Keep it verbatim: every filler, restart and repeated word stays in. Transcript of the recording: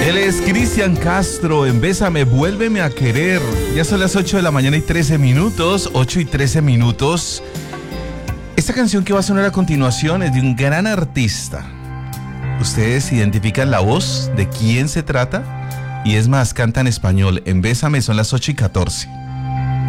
Él es Cristian Castro, en Bésame, vuélveme a querer. Ya son las ocho de la mañana y trece minutos, ocho y trece minutos. Esta canción que va a sonar a continuación es de un gran artista. ¿Ustedes identifican la voz? ¿De quién se trata? Y es más, canta en español. En Bésame son las ocho y catorce.